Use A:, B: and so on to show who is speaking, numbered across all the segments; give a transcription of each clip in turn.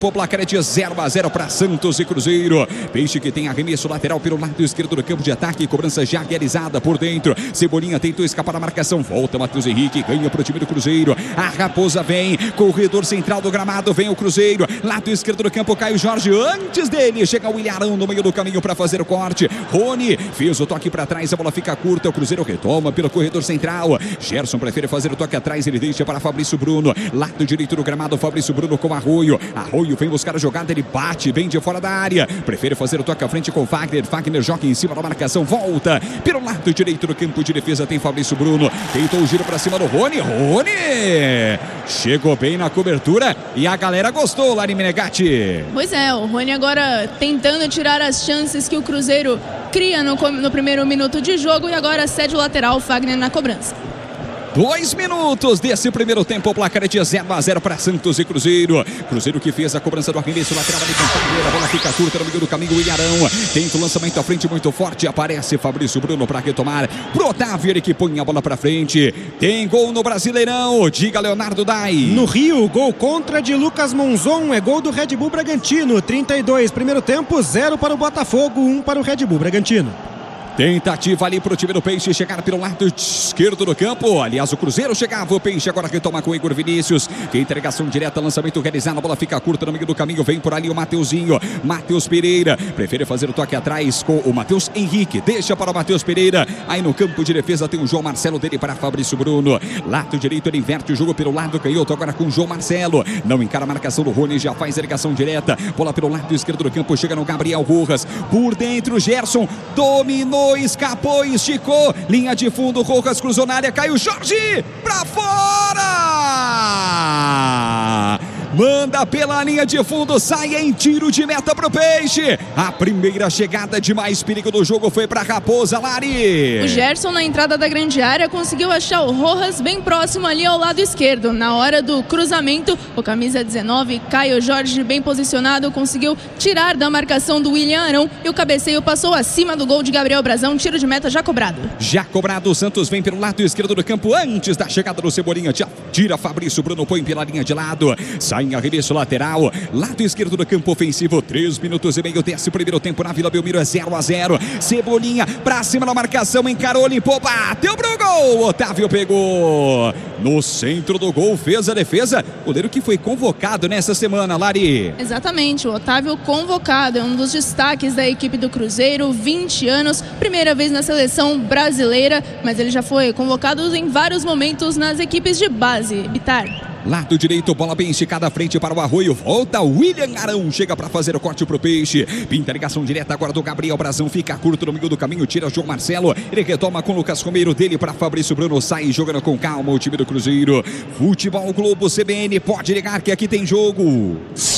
A: O placar é de 0-0 para Santos e Cruzeiro. Peixe que tem arremesso lateral pelo lado esquerdo do campo de ataque. Cobrança já realizada por dentro. Cebolinha tentou escapar da marcação. Volta Matheus Henrique, ganha para o time do Cruzeiro. A Raposa vem, corredor central do gramado. Vem o Cruzeiro, lado esquerdo do campo. Caio Jorge, antes dele chega o Ilharão no meio do caminho para fazer o corte. Rony fez o toque para trás, a bola fica curta. O Cruzeiro retoma pelo corredor central. Gerson prefere fazer o toque atrás, ele deixa para Fabrício Bruno. Lado direito do gramado, Fabrício Bruno com Arroio. Arroio vem buscar a jogada, ele bate, vem de fora da área. Prefere fazer o toque à frente com Fagner. Fagner joga em cima da marcação, volta pelo lado direito do campo de defesa. Tem Fabrício Bruno, tentou o giro para cima do Rony. Rony chegou bem na cobertura e a galera gostou, Lari Menegatti.
B: Pois é, o Rony agora tentando tirar as chances que o Cruzeiro cria no primeiro minuto de jogo e agora cede o lateral, Fagner na cobrança.
A: 2 minutos desse primeiro tempo, o placar é de 0-0 para Santos e Cruzeiro. Cruzeiro que fez a cobrança do arremesso lateral ali com Fagner, a bola fica curta no meio do caminho. O Ilharão tenta o lançamento à frente muito forte, aparece Fabrício Bruno para retomar pro Otávio, ele que põe a bola para frente. Tem gol no Brasileirão, diga Leonardo Dai.
C: No Rio, gol contra de Lucas Monzon, é gol do Red Bull Bragantino. 32, primeiro tempo, 0 para o Botafogo, 1 para o Red Bull Bragantino.
A: Tentativa ali para o time do Peixe chegar pelo lado esquerdo do campo. Aliás, o Cruzeiro chegava, o Peixe agora retoma com o Igor Vinícius. Que entregação direta, lançamento realizado, a bola fica curta no meio do caminho. Vem por ali o Mateuzinho, Matheus Pereira. Prefere fazer o toque atrás com o Matheus Henrique. Deixa para o Matheus Pereira. Aí no campo de defesa tem o João Marcelo dele para Fabrício Bruno. Lado direito, ele inverte o jogo pelo lado canhoto. Agora com o João Marcelo. Não encara a marcação do Rony, já faz a ligação direta. Bola pelo lado esquerdo do campo, chega no Gabriel Rojas. Por dentro, Gerson dominou. Escapou, esticou, linha de fundo, Rojas cruzou na área, Caio Jorge pra fora! Manda pela linha de fundo, sai em tiro de meta pro Peixe. A primeira chegada de mais perigo do jogo foi pra Raposa, Lari.
B: O Gerson na entrada da grande área conseguiu achar o Rojas bem próximo ali ao lado esquerdo. Na hora do cruzamento, o camisa 19, Caio Jorge, bem posicionado, conseguiu tirar da marcação do William Arão e o cabeceio passou acima do gol de Gabriel Brazão. Tiro de meta já cobrado.
A: Já cobrado, o Santos vem pelo lado esquerdo do campo antes da chegada do Cebolinha. Tira Fabrício Bruno, põe pela linha de lado. Sai em arremesso lateral, lado esquerdo do campo ofensivo. 3 minutos e meio desse primeiro tempo na Vila Belmiro, é 0-0. Cebolinha pra cima da marcação, encarou, limpou, bateu pro gol. Otávio pegou no centro do gol, fez a defesa. Goleiro que foi convocado nessa semana, Lari.
B: Exatamente, o Otávio convocado, é um dos destaques da equipe do Cruzeiro, 20 anos, primeira vez na seleção brasileira, mas ele já foi convocado em vários momentos nas equipes de base. Bitar.
A: Lado direito, bola bem esticada à frente para o Arroio. Volta o William Arão, chega para fazer o corte pro Peixe. Pinta a ligação direta agora do Gabriel Brazão. Fica curto no meio do caminho, tira João Marcelo. Ele retoma com o Lucas Romero, dele para Fabrício Bruno. Sai jogando com calma o time do Cruzeiro. Futebol Globo CBN, pode ligar que aqui tem jogo.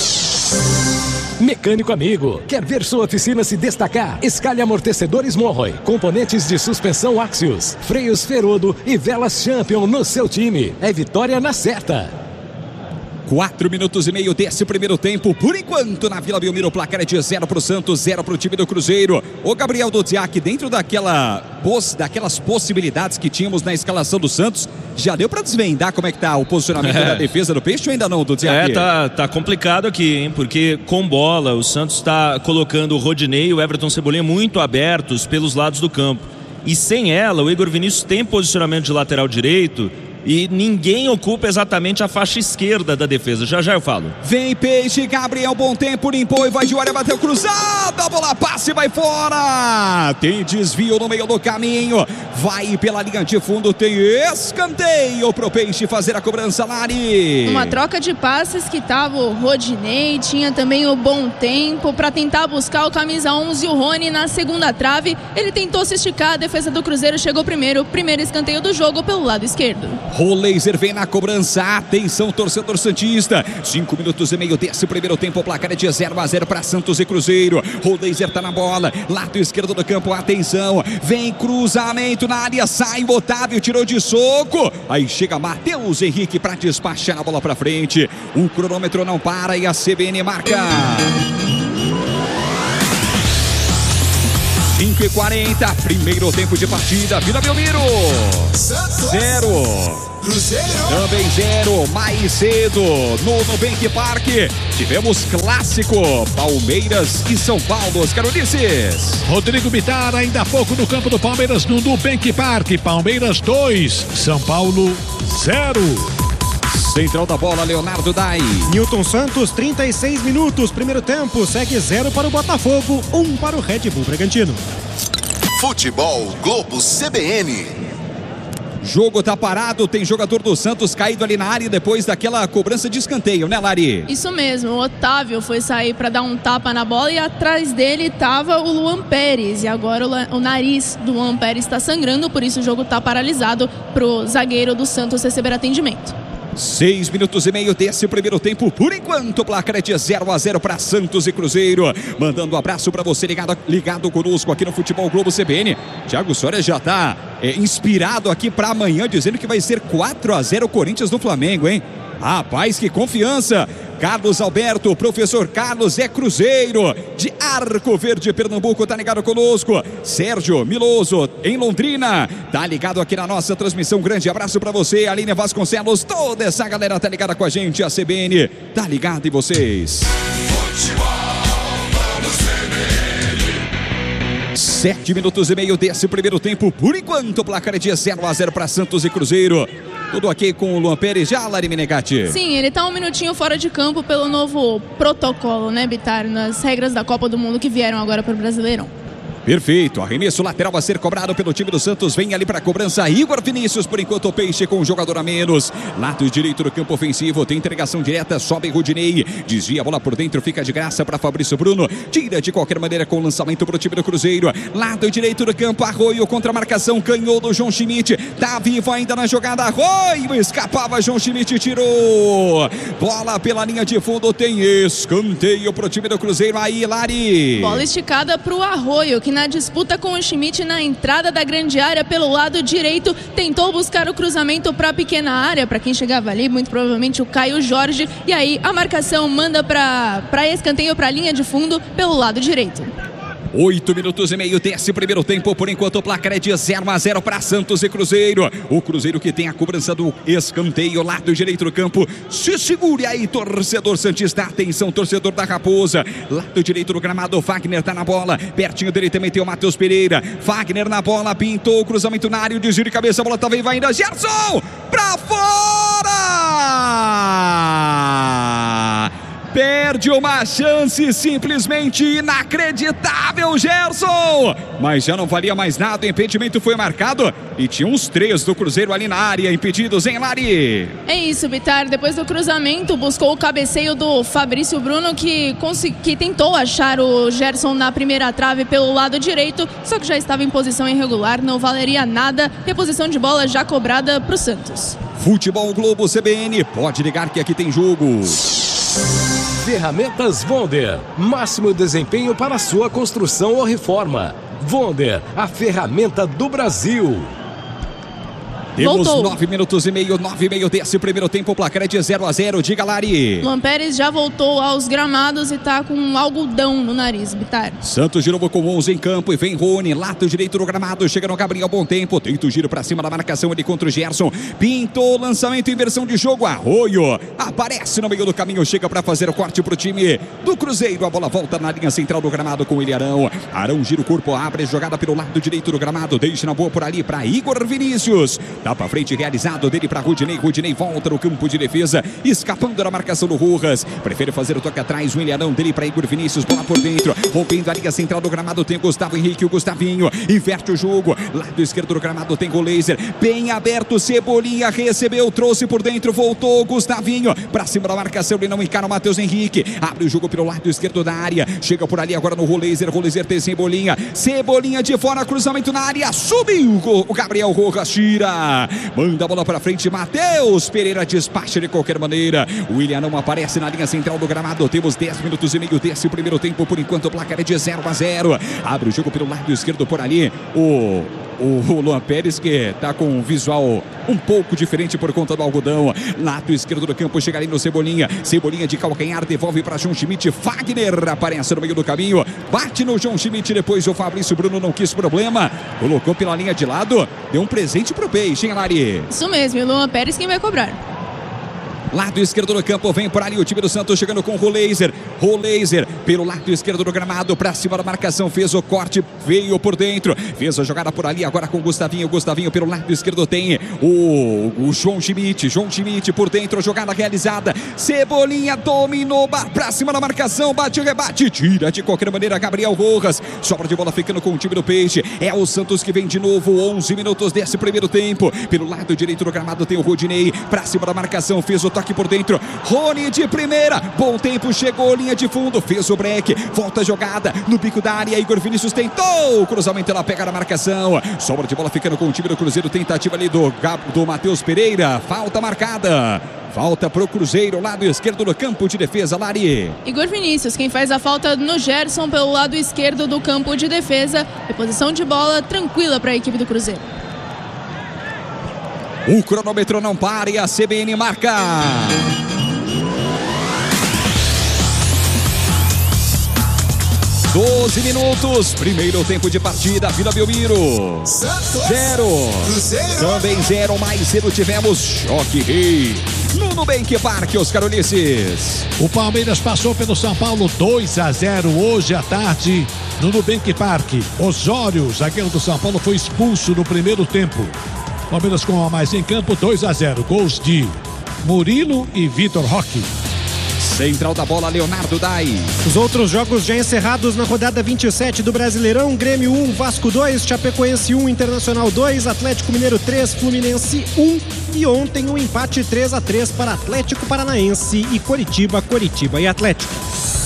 D: Mecânico amigo, quer ver sua oficina se destacar? Escalhe amortecedores Monroy, componentes de suspensão Axios, freios Ferodo e velas Champion no seu time. É vitória na certa.
A: 4 minutos e meio desse primeiro tempo. Por enquanto, na Vila Belmiro, o placar é de 0 pro Santos, 0 pro time do Cruzeiro. O Gabriel Duziak, dentro daquelas possibilidades que tínhamos na escalação do Santos, já deu para desvendar como é que tá o posicionamento da defesa do Peixe ou ainda não, Duziak?
E: Tá complicado aqui, hein? Porque com bola, o Santos está colocando o Rodinei e o Everton Cebolinha muito abertos pelos lados do campo. E sem ela, o Igor Vinícius tem posicionamento de lateral direito e ninguém ocupa exatamente a faixa esquerda da defesa. Já eu falo.
A: Vem Peixe, Gabriel, bom tempo, limpou e vai de área, bateu cruzado, a bola passa e vai fora. Tem desvio no meio do caminho, vai pela linha de fundo, tem escanteio pro Peixe fazer a cobrança, Lari.
B: Uma troca de passes que tava o Rodinei, tinha também o Bom Tempo para tentar buscar o camisa 11, o Rony na segunda trave. Ele tentou se esticar, a defesa do Cruzeiro chegou primeiro escanteio do jogo pelo lado esquerdo.
A: Roleiser vem na cobrança, atenção torcedor santista, 5 minutos e meio desse primeiro tempo, o placar é de 0-0 para Santos e Cruzeiro. Roleiser tá na bola, lado esquerdo do campo, atenção, vem cruzamento na área, sai o Otávio, tirou de soco, aí chega Matheus Henrique para despachar a bola para frente, o cronômetro não para e a CBN marca 5:40, primeiro tempo de partida, Vila Belmiro 0,
F: Cruzeiro.
A: Também 0, mais cedo, no Nubank Park, tivemos clássico, Palmeiras e São Paulo. Oscar Ulisses.
G: Rodrigo Bittar, ainda há pouco no campo do Palmeiras, no Nubank Park. Palmeiras 2, São Paulo 0.
A: Central da bola, Leonardo Dai.
C: Newton Santos, 36 minutos, primeiro tempo, segue 0 para o Botafogo, 1 para o Red Bull Bragantino.
F: Futebol Globo CBN.
A: Jogo tá parado, tem jogador do Santos caído ali na área depois daquela cobrança de escanteio, né, Lari?
B: Isso mesmo, o Otávio foi sair para dar um tapa na bola e atrás dele estava o Luan Pérez. E agora o nariz do Luan Pérez está sangrando, por isso o jogo tá paralisado pro zagueiro do Santos receber atendimento.
A: 6 minutos e meio desse primeiro tempo. Por enquanto, o placar é de 0-0 para Santos e Cruzeiro. Mandando um abraço para você ligado conosco aqui no Futebol Globo CBN. Thiago Soares já está inspirado aqui para amanhã, dizendo que vai ser 4-0 Corinthians no Flamengo, hein? Rapaz, que confiança! Carlos Alberto, professor Carlos é Cruzeiro, de Arco Verde, Pernambuco, tá ligado conosco. Sérgio Miloso, em Londrina, tá ligado aqui na nossa transmissão. Grande abraço pra você, Aline Vasconcelos, toda essa galera tá ligada com a gente, a CBN tá ligada em vocês. 7 minutos e meio desse primeiro tempo. Por enquanto, o placar é de 0-0 para Santos e Cruzeiro. Tudo ok com o Luan Pérez já, Lari Menegatti?
B: Sim, ele tá um minutinho fora de campo pelo novo protocolo, né, Bittar? Nas regras da Copa do Mundo que vieram agora para o Brasileirão.
A: Perfeito, arremesso lateral a ser cobrado pelo time do Santos, vem ali para a cobrança Igor Vinícius, por enquanto o Peixe com um jogador a menos, lado direito do campo ofensivo, tem entregação direta, sobe Rudinei, desvia a bola por dentro, fica de graça para Fabrício Bruno, tira de qualquer maneira com o lançamento para o time do Cruzeiro, lado direito do campo, Arroio contra a marcação, canhou do João Schmidt, tá vivo ainda na jogada, Arroio, escapava, João Schmidt tirou, bola pela linha de fundo, tem escanteio para o time do Cruzeiro, aí Lari.
B: Bola esticada para o Arroio, que na disputa com o Schmidt na entrada da grande área pelo lado direito, tentou buscar o cruzamento para a pequena área, para quem chegava ali, muito provavelmente o Caio Jorge, e aí a marcação manda para escanteio, para a linha de fundo pelo lado direito.
A: 8 minutos e meio desse primeiro tempo, por enquanto o placar é de 0-0 para Santos e Cruzeiro. O Cruzeiro que tem a cobrança do escanteio, lado direito do campo. Se segure aí, torcedor santista, atenção, torcedor da Raposa. Lado direito do gramado, Fagner tá na bola, pertinho dele também tem o Matheus Pereira. Fagner na bola, pintou o cruzamento na área, o desvio de cabeça, a bola tá viva ainda, Gerson, pra fora! Perde uma chance simplesmente inacreditável, Gerson! Mas já não valia mais nada, o impedimento foi marcado e tinha uns 3 do Cruzeiro ali na área, impedidos, hein, Lari?
B: É isso, Bittar, depois do cruzamento, buscou o cabeceio do Fabrício Bruno, que tentou achar o Gerson na primeira trave pelo lado direito, só que já estava em posição irregular, não valeria nada, reposição de bola já cobrada para o Santos.
A: Futebol Globo CBN, pode ligar que aqui tem jogo.
D: Ferramentas Wonder, máximo desempenho para sua construção ou reforma. Wonder, a ferramenta do Brasil.
A: Temos
B: Voltou.
A: 9 minutos e meio, 9,5 desse primeiro tempo, o placar é de 0-0, diga, Lari.
B: Luan Pérez já voltou aos gramados e tá com um algodão no nariz, Bittar.
A: Santos de novo com 11 em campo e vem Rony, lado direito do gramado, chega no Gabriel, bom tempo, tenta o giro pra cima da marcação, ele contra o Gerson, pintou, lançamento, inversão de jogo, Arroio, aparece no meio do caminho, chega pra fazer o corte pro time do Cruzeiro, a bola volta na linha central do gramado com ele, Arão gira o corpo, abre, jogada pelo lado direito do gramado, deixa na boa por ali pra Igor Vinícius, dá pra frente, realizado dele pra Rudinei, Rudinei volta no campo de defesa, escapando da marcação do Rojas, prefere fazer o toque atrás, o Ilharão dele pra Igor Vinícius, bola por dentro, rompendo a linha central do gramado, tem o Gustavo Henrique, o Gustavinho, inverte o jogo, lado esquerdo do gramado tem o Laser, bem aberto, Cebolinha recebeu, trouxe por dentro, voltou, Gustavinho, pra cima da marcação, ele não encara o Matheus Henrique, abre o jogo pelo lado esquerdo da área, chega por ali agora no Laser tem Cebolinha, Cebolinha de fora, cruzamento na área, subiu o Gabriel Rojas, tira, manda a bola pra frente, Matheus Pereira despacha de qualquer maneira, o William não aparece na linha central do gramado, temos 10 minutos e meio desse primeiro tempo, por enquanto o placar é de 0-0, abre o jogo pelo lado esquerdo por ali, o o Luan Pérez, que está com um visual um pouco diferente por conta do algodão. Lado esquerdo do campo, chega ali no Cebolinha. Cebolinha de calcanhar, devolve para João Schmidt. Fagner aparece no meio do caminho. Bate no João Schmidt, depois o Fabrício Bruno não quis problema. Colocou pela linha de lado. Deu um presente pro Peixe, hein, Lari?
B: Isso mesmo, e o Luan Pérez quem vai cobrar.
A: Lado esquerdo do campo, vem por ali o time do Santos chegando com o Roleiser. Roleiser pelo lado esquerdo do gramado, pra cima da marcação, fez o corte, veio por dentro, fez a jogada por ali, agora com o Gustavinho. Gustavinho pelo lado esquerdo tem o João Schmidt. João Schmidt por dentro, jogada realizada. Cebolinha dominou, pra cima da marcação, bate o rebate, tira de qualquer maneira Gabriel Rojas. Sobra de bola ficando com o time do Peixe. É o Santos que vem de novo, 11 minutos desse primeiro tempo. Pelo lado direito do gramado tem o Rodinei, pra cima da marcação, fez o toque por dentro, Rony de primeira, bom tempo, chegou, linha de fundo, fez o break, volta a jogada, no bico da área, Igor Vinícius tentou, o cruzamento, ela pega na marcação, sobra de bola ficando com o time do Cruzeiro, tentativa ali do Matheus Pereira, falta marcada. Falta pro Cruzeiro, lado esquerdo do campo de defesa, Lari.
B: Igor Vinícius, quem faz a falta no Gerson pelo lado esquerdo do campo de defesa, reposição de bola tranquila para a equipe do Cruzeiro.
A: O cronômetro não para e a CBN marca. Doze minutos, primeiro tempo de partida, Vila Belmiro. 0. Também 0, mais 0 tivemos Choque Rei. No Nubank Parque, Oscar Ulisses.
G: O Palmeiras passou pelo São Paulo 2-0 hoje à tarde no Nubank Parque. Osório, zagueiro do São Paulo, foi expulso no primeiro tempo. Palmeiras com a mais em campo, 2-0. Gols de Murilo e Vitor Roque.
A: Central da bola, Leonardo Dai.
C: Os outros jogos já encerrados na rodada 27 do Brasileirão: Grêmio 1, Vasco 2, Chapecoense 1, Internacional 2, Atlético Mineiro 3, Fluminense 1. E ontem um empate 3-3 para Atlético Paranaense e Coritiba e Atlético.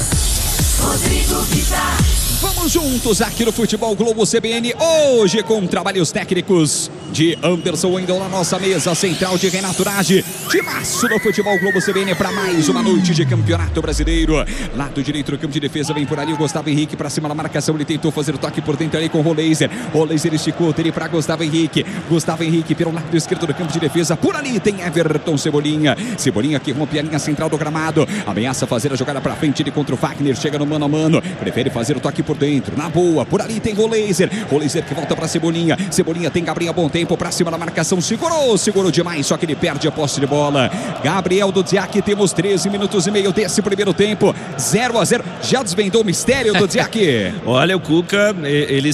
F: Rodrigo Vitar.
A: Vamos juntos aqui no Futebol Globo CBN, hoje com trabalhos técnicos de Anderson Wendel na nossa mesa central, de Renato Rage, timaço do Futebol Globo CBN para mais uma noite de Campeonato Brasileiro. Lado direito do campo de defesa, vem por ali o Gustavo Henrique para cima da marcação, ele tentou fazer o toque por dentro ali com o Roleiser. Roleiser esticou, ele para Gustavo Henrique. Gustavo Henrique pelo lado esquerdo do campo de defesa, por ali tem Everton Cebolinha. Cebolinha que rompe a linha central do gramado, ameaça fazer a jogada para frente, ele contra o Fagner, chega no mano a mano, prefere fazer o toque por dentro, na boa, por ali tem Roleiser. Roleiser que volta para Cebolinha. Cebolinha tem Gabriel, bom tempo para cima da marcação, segurou demais, só que ele perde a posse de bola. Gabriel do Dziak, temos 13 minutos e meio desse primeiro tempo, 0-0. Já desvendou o mistério do Dziak.
E: Olha, o Cuca, ele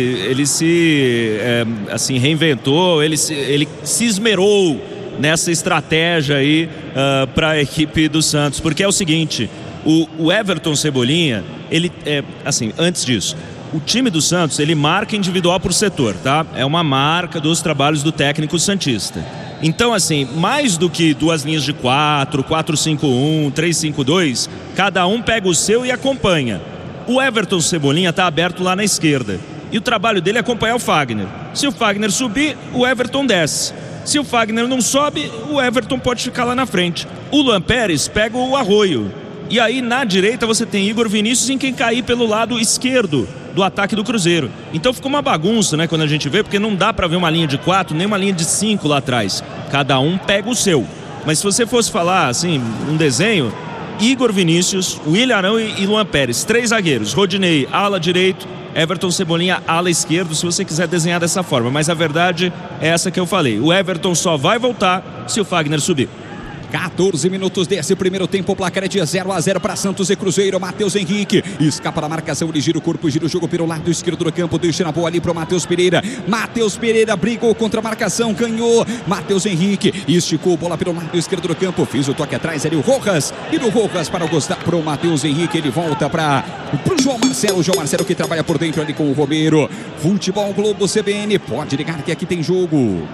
E: se assim, reinventou, ele se esmerou nessa estratégia aí para a equipe do Santos, porque é o seguinte, o Everton Cebolinha, ele assim, antes disso, o time do Santos, ele marca individual por setor, tá? É uma marca dos trabalhos do técnico santista. Então, assim, mais do que duas linhas de 4-4-5-1, 3-5-2, cada um pega o seu e acompanha. O Everton Cebolinha tá aberto lá na esquerda. E o trabalho dele é acompanhar o Fagner. Se o Fagner subir, o Everton desce. Se o Fagner não sobe, o Everton pode ficar lá na frente. O Luan Pérez pega o Arroio. E aí, na direita, você tem Igor Vinícius em quem cair pelo lado esquerdo do ataque do Cruzeiro. Então ficou uma bagunça, né, quando a gente vê, porque não dá pra ver uma linha de 4, nem uma linha de 5 lá atrás. Cada um pega o seu. Mas se você fosse falar, assim, um desenho, Igor Vinícius, William Arão e Luan Pérez, 3 zagueiros. Rodinei, ala direito, Everton Cebolinha, ala esquerdo, se você quiser desenhar dessa forma. Mas a verdade é essa que eu falei. O Everton só vai voltar se o Fagner subir.
A: 14 minutos desse primeiro tempo, o placar é de 0-0 para Santos e Cruzeiro. Matheus Henrique escapa da marcação, ele gira o corpo, gira o jogo pelo lado esquerdo do campo, deixa na boa ali para o Matheus Pereira. Matheus Pereira brigou contra a marcação, ganhou. Matheus Henrique esticou bola pelo lado esquerdo do campo, fez o toque atrás ali o Rojas, e do Rojas para o Matheus Henrique, ele volta para o João Marcelo que trabalha por dentro ali com o Romero. Futebol Globo CBN, pode ligar que aqui tem jogo.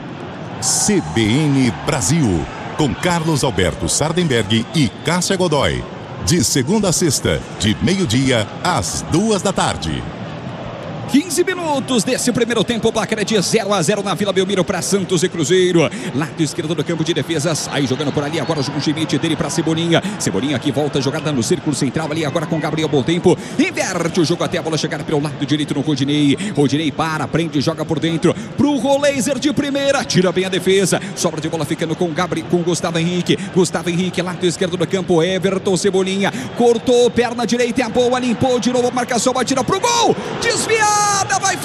F: CBN Brasil, com Carlos Alberto Sardenberg e Cássia Godoy. De segunda a sexta, de meio-dia às 2 da tarde.
A: 15 minutos desse primeiro tempo, o placar é de 0-0 na Vila Belmiro para Santos e Cruzeiro. Lado esquerdo do campo de defesa, sai jogando por ali agora o João Schmidt, dele para Cebolinha. Cebolinha que volta jogada no círculo central ali agora com Gabriel Bom Tempo. Inverte o jogo até a bola chegar pelo lado direito no Rodinei. Rodinei para, prende, joga por dentro pro Roleiser de primeira, tira bem a defesa. Sobra de bola ficando com Gustavo Henrique. Gustavo Henrique, lado esquerdo do campo, Everton Cebolinha. Cortou, perna direita é a boa, limpou de novo a marcação, batida pro gol. Desviada, vai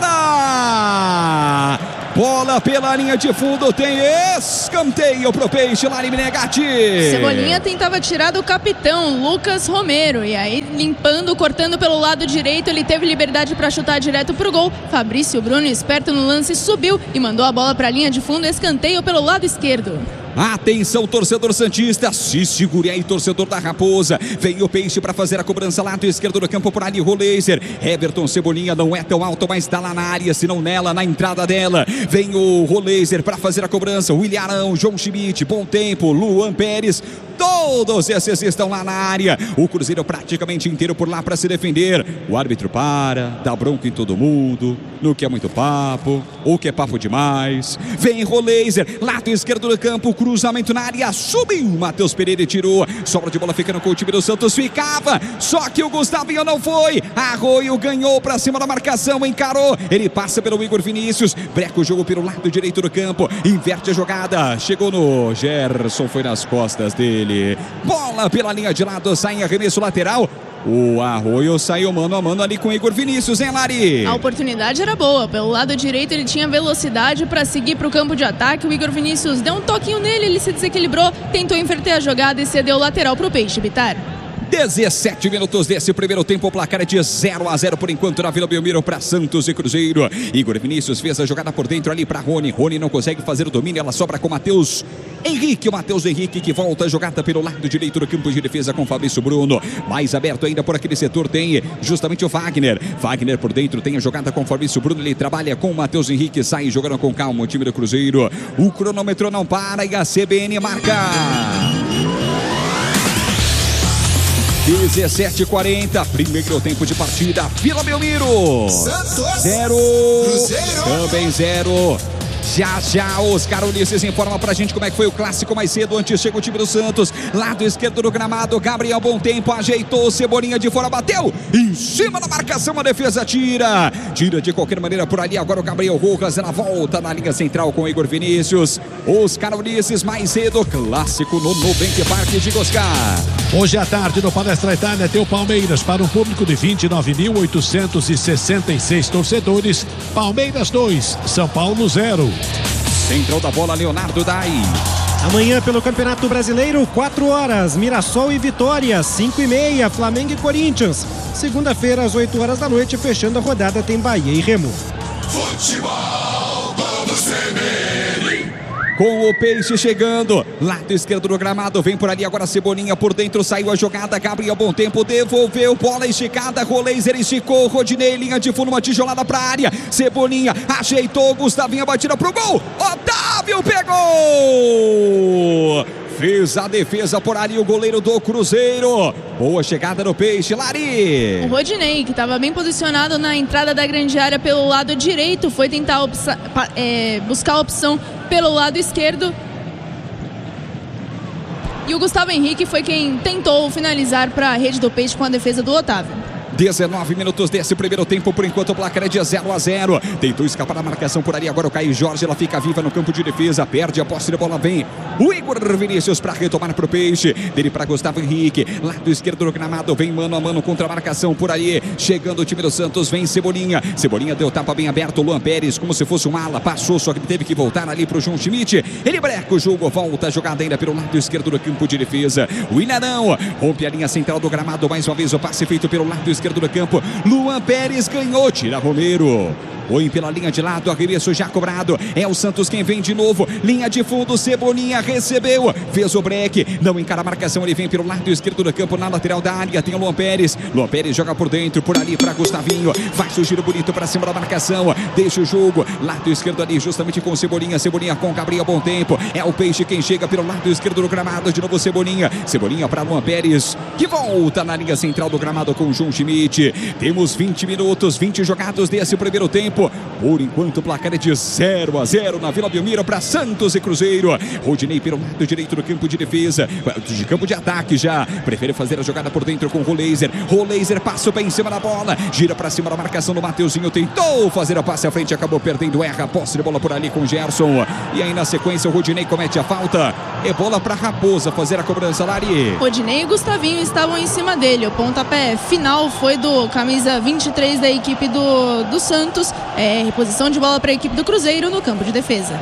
A: fora! Bola pela linha de fundo, tem escanteio pro Peixe, Lari Menegatti.
B: Cebolinha tentava tirar do capitão, Lucas Romero, e aí limpando, cortando pelo lado direito, ele teve liberdade para chutar direto pro gol. Fabrício Bruno, esperto no lance, subiu e mandou a bola para a linha de fundo, escanteio pelo lado esquerdo.
A: Atenção, torcedor santista, se segure aí, torcedor da Raposa. Vem o Peixe para fazer a cobrança, lado esquerdo do campo por ali, Roleiser. Everton Cebolinha não é tão alto, mas está lá na área, se não nela, na entrada dela. Vem o Roleiser para fazer a cobrança, William Arão, João Schmidt, Bom Tempo, Luan Pérez. Todos esses estão lá na área. O Cruzeiro praticamente inteiro por lá para se defender. O árbitro para, dá bronca em todo mundo. No que é muito papo, ou que é papo demais. Vem Roleiser, lado esquerdo do campo, cruzamento na área, subiu. Matheus Pereira tirou. Sobra de bola ficando com o time do Santos, ficava. Só que o Gustavinho não foi. Arroio ganhou para cima da marcação, encarou. Ele passa pelo Igor Vinícius. Breca o jogo pelo lado direito do campo. Inverte a jogada. Chegou no Gerson, foi nas costas dele. Bola pela linha de lado, sai em arremesso lateral. O Arroio saiu mano a mano ali com o Igor Vinícius, hein, Lari?
B: A oportunidade era boa. Pelo lado direito ele tinha velocidade para seguir para o campo de ataque. O Igor Vinícius deu um toquinho nele, ele se desequilibrou, tentou inverter a jogada e cedeu o lateral para o Peixe, Bitar.
A: 17 minutos desse primeiro tempo, o placar é de 0-0 por enquanto na Vila Belmiro para Santos e Cruzeiro. Igor Vinícius fez a jogada por dentro ali para Rony. Rony não consegue fazer o domínio, ela sobra com Matheus Henrique. O Matheus Henrique que volta a jogada pelo lado direito do campo de defesa com Fabrício Bruno. Mais aberto ainda por aquele setor tem justamente o Wagner. Wagner por dentro tem a jogada com Fabrício Bruno. Ele trabalha com o Matheus Henrique, sai jogando com calma o time do Cruzeiro. O cronômetro não para e a CBN marca 17h40, primeiro tempo de partida, Vila Belmiro 0, também 0. Já Oscar Ulisses informa pra gente como é que foi o clássico mais cedo. Antes chega o time do Santos, lado esquerdo do gramado, Gabriel Bom Tempo ajeitou, Cebolinha de fora, bateu em cima da marcação, a defesa tira de qualquer maneira por ali. Agora o Gabriel Rojas na volta na linha central com o Igor Vinícius. Oscar Ulisses mais cedo, clássico no Nubank Park de Oscar.
G: Hoje à tarde no Palestra Itália tem o Palmeiras para um público de 29.866 torcedores. Palmeiras 2, São Paulo 0.
A: Central da bola, Leonardo Dai.
C: Amanhã pelo Campeonato Brasileiro, 4 horas, Mirassol e Vitória, 5h30, Flamengo e Corinthians. Segunda-feira, às 8 horas da noite, fechando a rodada, tem Bahia e Remo.
F: Futebol, vamos tremer.
A: Com o Peixe chegando, lado esquerdo do gramado, vem por ali agora Cebolinha por dentro, saiu a jogada, Gabriel Bom Tempo devolveu, bola esticada, Roleiser esticou, Rodinei, linha de fundo, uma tijolada pra área, Cebolinha ajeitou, Gustavinho, batida pro gol, Otávio pegou! Fez a defesa por ali o goleiro do Cruzeiro. Boa chegada do Peixe, Lari.
B: O Rodinei, que estava bem posicionado na entrada da grande área pelo lado direito, foi tentar buscar a opção pelo lado esquerdo. E o Gustavo Henrique foi quem tentou finalizar para a rede do Peixe com a defesa do Otávio.
A: 19 minutos desse primeiro tempo, por enquanto o placar é de 0-0. Tentou escapar da marcação por ali, agora o Caio Jorge, ela fica viva no campo de defesa, perde a posse de bola, vem o Igor Vinícius para retomar pro Peixe, dele para Gustavo Henrique, lado esquerdo do gramado, vem mano a mano contra a marcação por ali, chegando o time do Santos, vem Cebolinha deu tapa bem aberto, Luan Pérez como se fosse um ala, passou, só que teve que voltar ali pro João Schmidt, ele breca o jogo, volta a jogada ainda pelo lado esquerdo do campo de defesa, o Inarão rompe a linha central do gramado, mais uma vez o passe feito pelo lado esquerdo do campo, Luan Pérez ganhou, tira Romero. Põe pela linha de lado, arremesso já cobrado. É o Santos quem vem de novo. Linha de fundo, Cebolinha recebeu. Fez o break, não encara a marcação. Ele vem pelo lado esquerdo do campo, na lateral da área. Tem o Luan Pérez. Luan Pérez joga por dentro, por ali para Gustavinho. Faz o giro bonito para cima da marcação. Deixa o jogo. Lado esquerdo ali, justamente com Cebolinha. Cebolinha com Gabriel, bom tempo. É o Peixe quem chega pelo lado esquerdo do gramado. De novo Cebolinha. Cebolinha para Luan Pérez, que volta na linha central do gramado com o João Schmidt. Temos 20 minutos, 20 jogados desse primeiro tempo. Por enquanto o placar é de 0-0 na Vila Belmiro para Santos e Cruzeiro. Rodinei pelo lado direito do campo de defesa, de campo de ataque já. Prefere fazer a jogada por dentro com o Roleiser. Roleiser passa bem em cima da bola. Gira para cima da marcação do Mateuzinho. Tentou fazer a passe à frente, acabou perdendo. Erra a posse de bola por ali com o Gerson. E aí na sequência o Rodinei comete a falta. É bola para Raposa fazer a cobrança, Lari.
B: Rodinei e Gustavinho estavam em cima dele. O pontapé final foi do camisa 23 da equipe do Santos. Reposição de bola para a equipe do Cruzeiro no campo de defesa.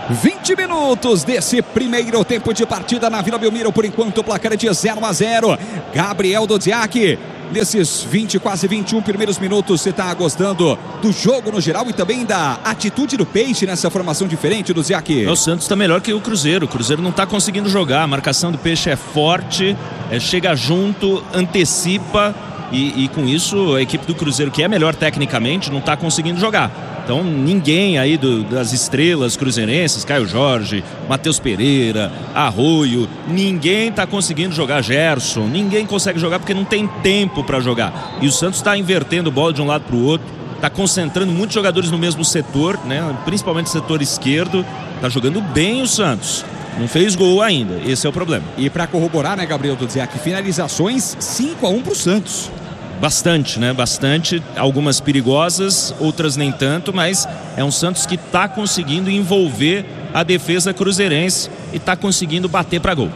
A: 20 minutos desse primeiro tempo de partida na Vila Belmiro. Por enquanto o placar é de 0-0. Gabriel Dodziak. Nesses 20, quase 21 primeiros minutos, você está gostando do jogo no geral e também da atitude do Peixe nessa formação diferente do Ziak?
E: O Santos está melhor que o Cruzeiro. O Cruzeiro não está conseguindo jogar. A marcação do Peixe é forte, chega junto, antecipa e com isso a equipe do Cruzeiro, que é melhor tecnicamente, não está conseguindo jogar. Então ninguém aí das estrelas cruzeirenses, Caio Jorge, Matheus Pereira, Arroio, ninguém está conseguindo jogar. Gerson, ninguém consegue jogar porque não tem tempo para jogar. E o Santos está invertendo bola de um lado para o outro, está concentrando muitos jogadores no mesmo setor, né? Principalmente o setor esquerdo. Está jogando bem o Santos. Não fez gol ainda, esse é o problema.
A: E para corroborar, né, Gabriel Dodziak, finalizações 5-1 para o Santos.
E: Bastante, né? Bastante. Algumas perigosas, outras nem tanto, mas é um Santos que está conseguindo envolver a defesa cruzeirense e está conseguindo bater para gol.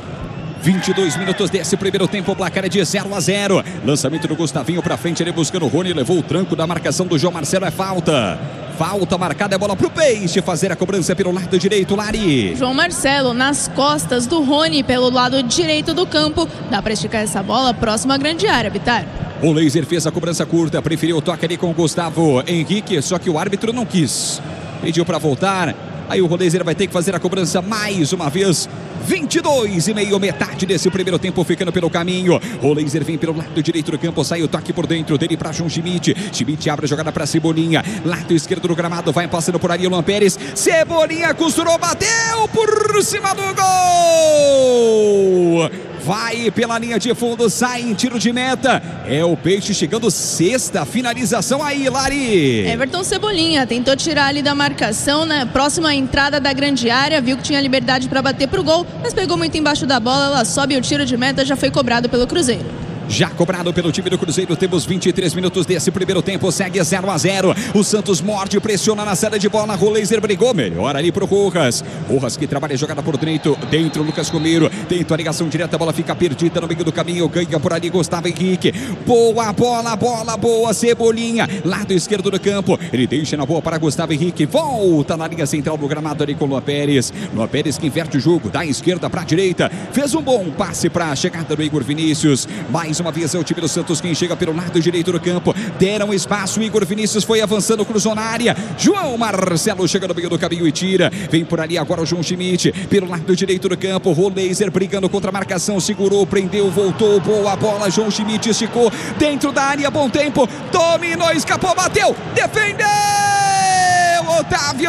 A: 22 minutos desse primeiro tempo, o placar é de 0-0. Lançamento do Gustavinho para frente, ele buscando o Rony, levou o tranco da marcação do João Marcelo, é falta. Falta marcada, é bola pro Peixe fazer a cobrança pelo lado direito, Lari.
B: João Marcelo nas costas do Rony pelo lado direito do campo. Dá para esticar essa bola próximo à grande área, Bitar.
A: O Laser fez a cobrança curta, preferiu o toque ali com o Gustavo Henrique, só que o árbitro não quis. Pediu para voltar, aí o Laser vai ter que fazer a cobrança mais uma vez. 22,5, metade desse primeiro tempo ficando pelo caminho. O Laser vem pelo lado direito do campo, sai o toque por dentro dele para João Schmidt. Schmidt abre a jogada para Cebolinha, lado esquerdo do gramado, vai passando por ali o Luan Pérez. Cebolinha costurou, bateu por cima do gol. Vai pela linha de fundo, sai em tiro de meta. É o Peixe chegando, sexta finalização aí, Lari.
B: Everton Cebolinha tentou tirar ali da marcação, né? Próxima à entrada da grande área, viu que tinha liberdade para bater pro gol, mas pegou muito embaixo da bola, ela sobe, o tiro de meta já foi cobrado pelo Cruzeiro.
A: Já cobrado pelo time do Cruzeiro, temos 23 minutos desse primeiro tempo, segue 0-0. O Santos morde, pressiona na saída de bola, o Laser brigou melhor ali pro Rojas. Rojas que trabalha a jogada por dentro, Lucas Comeiro, tenta a ligação direta, a bola fica perdida no meio do caminho, ganha por ali Gustavo Henrique. Boa bola boa, Cebolinha, lado esquerdo do campo, ele deixa na boa para Gustavo Henrique, volta na linha central do gramado ali com o Luan Pérez. Luan Pérez que inverte o jogo, da esquerda para a direita, fez um bom passe para a chegada do Igor Vinícius. Mais uma vez é o time do Santos quem chega pelo lado direito do campo, deram espaço, o Igor Vinícius foi avançando, cruzou na área, João Marcelo chega no meio do caminho e tira, vem por ali agora o João Schmidt, pelo lado direito do campo, Roleiser brigando contra a marcação, segurou, prendeu, voltou, boa bola, João Schmidt esticou, dentro da área, bom tempo, dominou, escapou, bateu, defendeu, Otávio!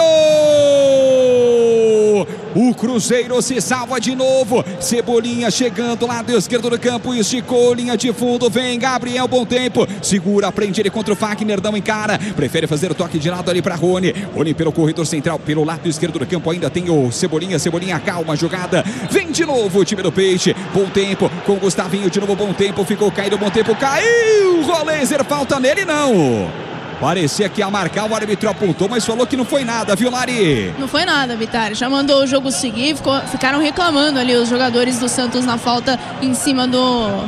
A: O Cruzeiro se salva de novo. Cebolinha chegando lado esquerdo do campo, esticou, linha de fundo, vem Gabriel, bom tempo, segura, prende ele contra o Fagner, não encara, prefere fazer o toque de lado ali para Rony pelo corredor central, pelo lado esquerdo do campo ainda tem o Cebolinha, calma a jogada, vem de novo o time do Peixe, bom tempo, com o Gustavinho de novo, bom tempo, ficou caído, bom tempo, caiu, Roleiser, falta nele, não. Parecia que ia marcar, o árbitro apontou, mas falou que não foi nada, viu, Lari?
B: Não foi nada, Bitar. Já mandou o jogo seguir, ficaram reclamando ali os jogadores do Santos na falta em cima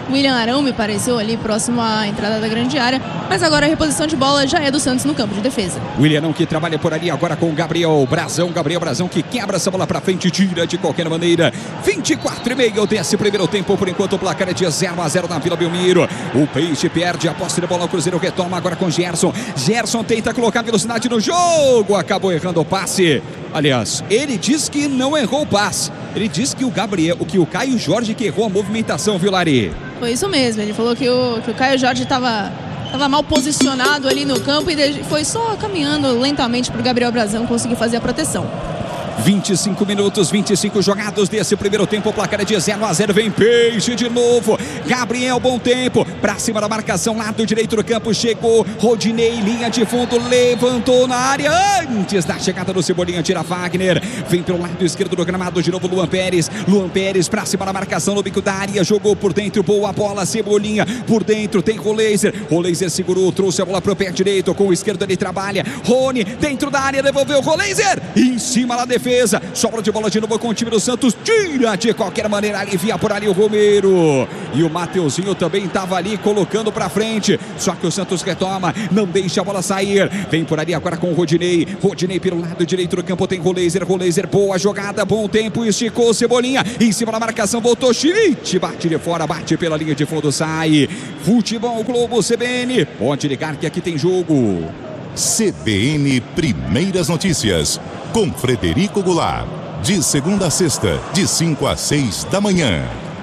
B: William Arão me pareceu ali próximo à entrada da grande área, mas agora a reposição de bola já é do Santos no campo de defesa.
A: William Arão que trabalha por ali agora com o Gabriel Brazão que quebra essa bola pra frente, tira de qualquer maneira. 24,5 desse primeiro tempo, por enquanto o placar é de 0-0 na Vila Belmiro. O Peixe perde a posse de bola, o Cruzeiro retoma agora com Gerson. Gerson tenta colocar velocidade no jogo, acabou errando o passe. Aliás, ele diz que não errou o passe. Ele diz que o Caio Jorge que errou a movimentação, viu, Lari?
B: Foi isso mesmo, ele falou que o Caio Jorge estava mal posicionado ali no campo e foi só caminhando lentamente para o Gabriel Brazão conseguir fazer a proteção.
A: 25 minutos, 25 jogados desse primeiro tempo, o placar é de 0-0, vem Peixe de novo, Gabriel, bom tempo, pra cima da marcação, lado direito do campo, chegou, Rodinei, linha de fundo, levantou na área, antes da chegada do Cebolinha, tira Wagner, vem pelo lado esquerdo do gramado, de novo Luan Pérez pra cima da marcação, no bico da área, jogou por dentro, boa bola, Cebolinha, por dentro, tem Roleiser segurou, trouxe a bola pro pé direito, com o esquerdo ele trabalha, Rony, dentro da área, devolveu Roleiser, em cima da defesa, sobra de bola de novo com o time do Santos, tira de qualquer maneira, alivia por ali o Romero, e o Mateuzinho também estava ali colocando pra frente, só que o Santos retoma, não deixa a bola sair, vem por ali agora com o Rodinei pelo lado direito do campo, tem Roleiser, boa jogada, bom tempo, esticou Cebolinha, em cima da marcação, voltou Schmidt, bate de fora, bate pela linha de fundo, sai, Futebol Globo CBN, pode ligar que aqui tem jogo.
F: CBN Primeiras Notícias, com Frederico Goulart, de segunda a sexta, de 5 às 6 da manhã.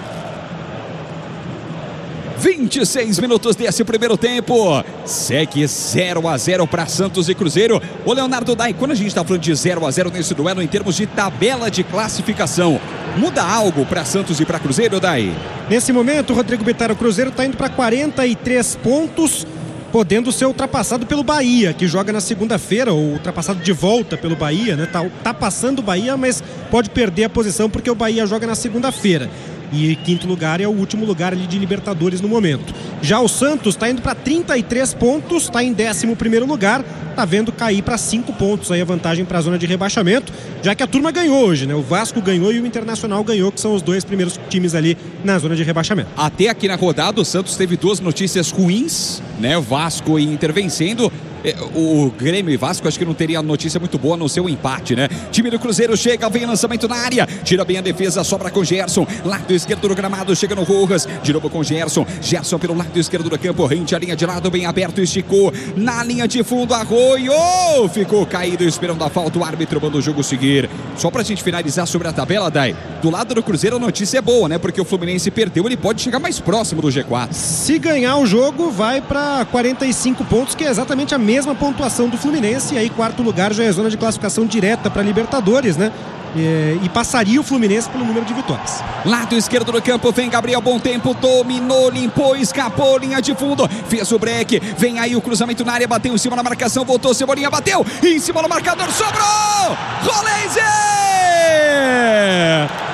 A: 26 minutos desse primeiro tempo, segue 0-0 para Santos e Cruzeiro. Ô Leonardo Dai, quando a gente está falando de 0-0 nesse duelo em termos de tabela de classificação, muda algo para Santos e para Cruzeiro, Dai?
C: Nesse momento, o Rodrigo Bittar, o Cruzeiro está indo para 43 pontos, podendo ser ultrapassado pelo Bahia, que joga na segunda-feira, ou ultrapassado de volta pelo Bahia, né? Tá passando o Bahia, mas pode perder a posição porque o Bahia joga na segunda-feira. E quinto lugar é o último lugar ali de Libertadores no momento. Já o Santos está indo para 33 pontos, está em 11º lugar, está vendo cair para 5 pontos aí a vantagem para a zona de rebaixamento, já que a turma ganhou hoje, né? O Vasco ganhou e o Internacional ganhou, que são os dois primeiros times ali na zona de rebaixamento.
A: Até aqui na rodada o Santos teve duas notícias ruins, né? O Vasco e Inter vencendo. O Grêmio e Vasco acho que não teria notícia muito boa, a não ser o empate, né? Time do Cruzeiro chega, vem lançamento na área, tira bem a defesa, sobra com Gerson, lado esquerdo do gramado, chega no Rojas, de novo com Gerson pelo lado esquerdo do campo, rente a linha de lado, bem aberto, esticou, na linha de fundo, Arroio, ficou caído, esperando a falta, o árbitro manda o jogo seguir. Só pra gente finalizar sobre a tabela, Dai, do lado do Cruzeiro a notícia é boa, né? Porque o Fluminense perdeu, ele pode chegar mais próximo do G4.
C: Se ganhar o jogo, vai pra 45 pontos, que é exatamente a mesma pontuação do Fluminense, e aí quarto lugar já é zona de classificação direta para Libertadores, né? E passaria o Fluminense pelo número de vitórias.
A: Lado esquerdo do campo, vem Gabriel, bom tempo, dominou, limpou, escapou, linha de fundo, fez o break, vem aí o cruzamento na área, bateu em cima da marcação, voltou, Cebolinha, bateu, em cima do marcador, sobrou! Roleiser!